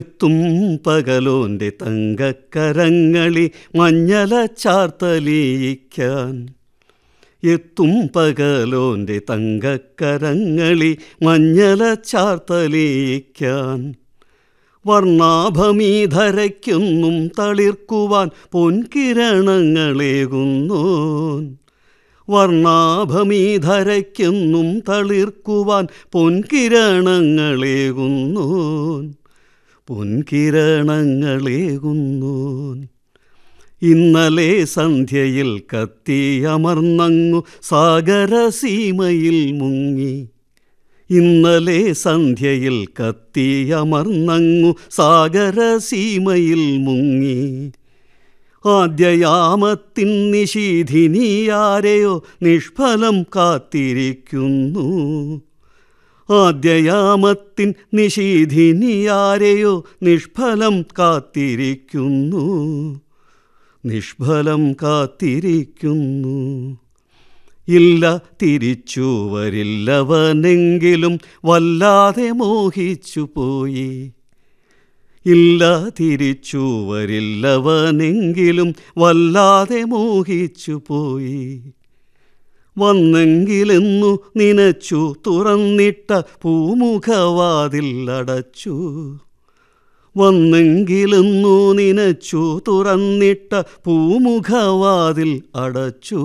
എത്തും പകലോന്റെ തങ്കക്കരങ്ങളി മഞ്ഞല ചാർത്തലിയിക്കാൻ. എത്തും പകലോന്റെ തങ്കക്കരങ്ങളി മഞ്ഞല ചാർത്തലിയിക്കാൻ. വർണ്ണാഭമീധരയ്ക്കൊന്നും തളിർക്കുവാൻ പൊൻകിരണങ്ങളേകുന്നോൻ. വർണ്ണാഭമീധരയ്ക്കൊന്നും തളിർക്കുവാൻ പൊൻകിരണങ്ങളേകുന്നോൻ. പൊൻകിരണങ്ങളേകുന്നോൻ. ഇന്നലെ സന്ധ്യയിൽ കത്തിയമർന്നങ്ങു സാഗരസീമയിൽ മുങ്ങി. ഇന്നലെ സന്ധ്യയിൽ കത്തിയമർന്നങ്ങു സാഗരസീമയിൽ മുങ്ങി. ആദ്യയാമത്തിൻ നിശീധിനിയാരെയോ നിഷ്ഫലം കാത്തിരിക്കുന്നു. ആദ്യയാമത്തിൻ നിശീധിനിയാരെയോ നിഷ്ഫലം കാത്തിരിക്കുന്നു. നിഷ്ഫലം കാത്തിരിക്കുന്നു. ഇല്ല തിരിച്ചു വരില്ലവനെങ്കിലും വല്ലാതെ മോഹിച്ചു പോയി. ഇല്ല തിരിച്ചു വരില്ലവനെങ്കിലും വല്ലാതെ മോഹിച്ചു പോയി. വന്നെങ്കിലെന്നു നിനച്ചു തുറന്നിട്ട പൂമുഖവാതിൽ അടച്ചു. വന്നെങ്കിലെന്നു നിനച്ചു തുറന്നിട്ട പൂമുഖവാതിൽ അടച്ചു.